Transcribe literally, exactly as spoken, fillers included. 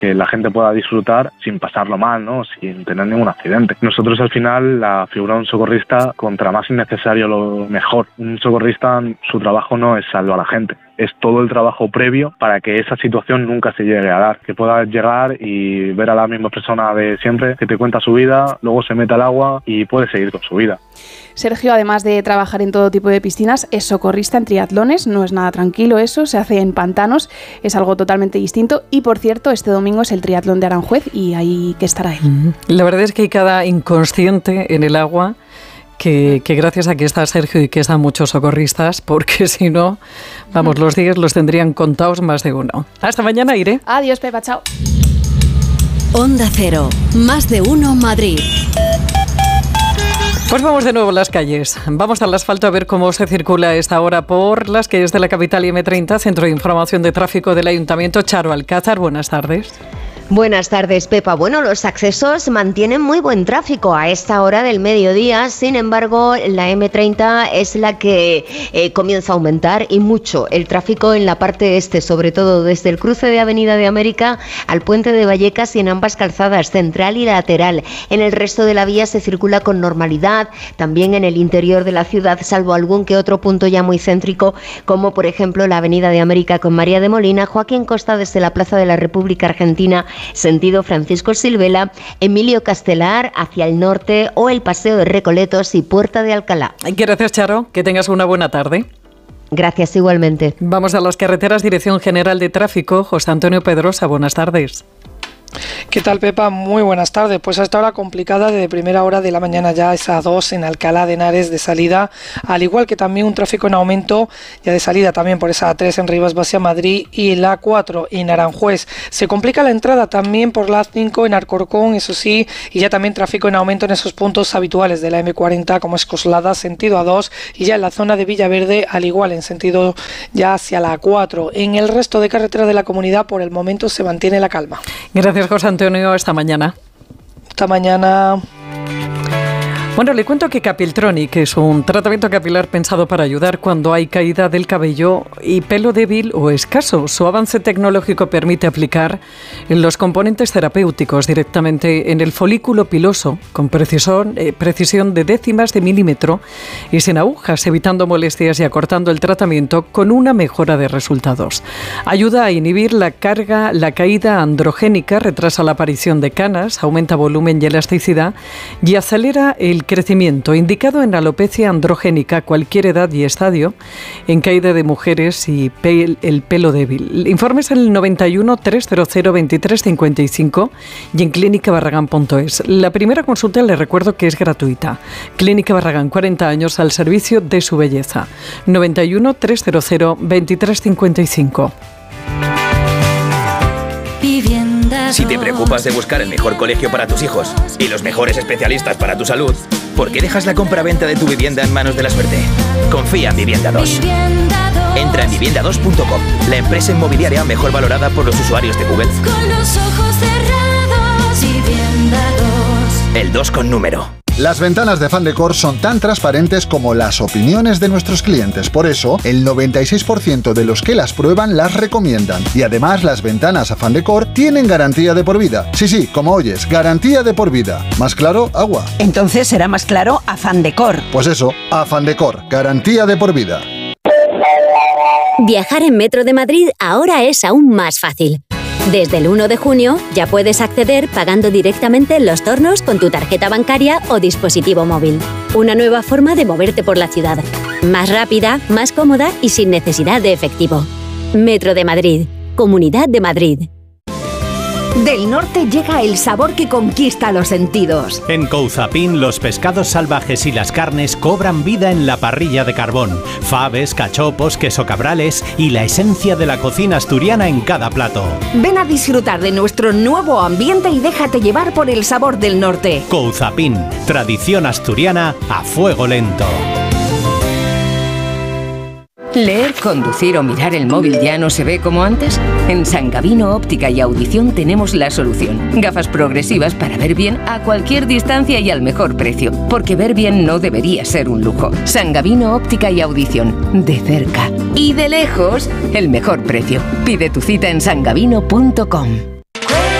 que la gente pueda disfrutar sin pasarlo mal, ¿no? Sin tener ningún accidente. Nosotros al final la figura de un socorrista, contra más innecesario lo mejor. Un socorrista, su trabajo no es salvar a la gente, es todo el trabajo previo para que esa situación nunca se llegue a dar, que puedas llegar y ver a la misma persona de siempre que te cuenta su vida, luego se mete al agua y puede seguir con su vida. Sergio, además de trabajar en todo tipo de piscinas, es socorrista en triatlones. No es nada tranquilo eso, se hace en pantanos, es algo totalmente distinto. Y por cierto, este domingo es el triatlón de Aranjuez y hay que estar ahí. La verdad es que hay cada inconsciente en el agua que, que gracias a que está Sergio y que están muchos socorristas, porque si no, vamos, los días los tendrían contados más de uno. Hasta mañana, Irene. Adiós, Pepa, chao. Onda Cero, más de uno Madrid. Pues vamos de nuevo a las calles. Vamos al asfalto a ver cómo se circula a esta hora por las calles de la capital y eme treinta, Centro de Información de Tráfico del Ayuntamiento. Charo Alcázar, buenas tardes. Buenas tardes, Pepa. Bueno, los accesos mantienen muy buen tráfico a esta hora del mediodía. Sin embargo, la eme treinta es la que eh, comienza a aumentar y mucho el tráfico en la parte este, sobre todo desde el cruce de Avenida de América al puente de Vallecas y en ambas calzadas, central y lateral. En el resto de la vía se circula con normalidad, también en el interior de la ciudad, salvo algún que otro punto ya muy céntrico, como por ejemplo la Avenida de América con María de Molina, Joaquín Costa desde la Plaza de la República Argentina, sentido Francisco Silvela, Emilio Castelar hacia el norte o el Paseo de Recoletos y Puerta de Alcalá. Gracias, Charo. Que tengas una buena tarde. Gracias, igualmente. Vamos a las carreteras. Dirección General de Tráfico, José Antonio Pedrosa. Buenas tardes. ¿Qué tal, Pepa? Muy buenas tardes. Pues a esta hora complicada de primera hora de la mañana ya es A dos en Alcalá de Henares de salida, al igual que también un tráfico en aumento ya de salida también por esa A tres en Rivas-Vacia, Madrid, y la A cuatro en Aranjuez. Se complica la entrada también por la A cinco en Alcorcón, eso sí, y ya también tráfico en aumento en esos puntos habituales de la eme cuarenta como es Coslada, sentido A dos, y ya en la zona de Villaverde, al igual en sentido ya hacia la A cuatro. En el resto de carreteras de la comunidad por el momento se mantiene la calma. Gracias, José Antonio. Hasta mañana. Hasta mañana. Bueno, le cuento que Capiltronic es un tratamiento capilar pensado para ayudar cuando hay caída del cabello y pelo débil o escaso. Su avance tecnológico permite aplicar los componentes terapéuticos directamente en el folículo piloso con precisión, eh, precisión de décimas de milímetro y sin agujas, evitando molestias y acortando el tratamiento con una mejora de resultados. Ayuda a inhibir la carga, la caída androgénica, retrasa la aparición de canas, aumenta volumen y elasticidad y acelera el crecimiento, indicado en alopecia androgénica, cualquier edad y estadio, en caída de mujeres y pel, el pelo débil. Informes en el noventa y uno, trescientos veintitrés cincuenta y cinco y en clínica barragán punto es. La primera consulta, le recuerdo que es gratuita. Clínica Barragán, cuarenta años al servicio de su belleza. noventa y uno, trescientos veintitrés cincuenta y cinco. Si te preocupas de buscar el mejor colegio para tus hijos y los mejores especialistas para tu salud, ¿por qué dejas la compra-venta de tu vivienda en manos de la suerte? Confía en Vivienda dos. Entra en vivienda dos punto com, la empresa inmobiliaria mejor valorada por los usuarios de Google. Con los ojos cerrados, Vivienda dos. El dos con número. Las ventanas de Fandecor son tan transparentes como las opiniones de nuestros clientes. Por eso, el noventa y seis por ciento de los que las prueban las recomiendan. Y además, las ventanas a Fandecor tienen garantía de por vida. Sí, sí, como oyes, garantía de por vida. ¿Más claro? Agua. Entonces será más claro a Fandecor. Pues eso, a Fandecor, garantía de por vida. Viajar en Metro de Madrid ahora es aún más fácil. Desde el uno de junio ya puedes acceder pagando directamente en los tornos con tu tarjeta bancaria o dispositivo móvil. Una nueva forma de moverte por la ciudad. Más rápida, más cómoda y sin necesidad de efectivo. Metro de Madrid. Comunidad de Madrid. Del norte llega el sabor que conquista los sentidos. En Couzapin, los pescados salvajes y las carnes cobran vida en la parrilla de carbón. Faves, cachopos, queso cabrales y la esencia de la cocina asturiana en cada plato. Ven a disfrutar de nuestro nuevo ambiente y déjate llevar por el sabor del norte. Couzapin, tradición asturiana a fuego lento. ¿Leer, conducir o mirar el móvil ya no se ve como antes? En San Gavino Óptica y Audición tenemos la solución. Gafas progresivas para ver bien a cualquier distancia y al mejor precio. Porque ver bien no debería ser un lujo. San Gavino Óptica y Audición. De cerca y de lejos, el mejor precio. Pide tu cita en san gavino punto com.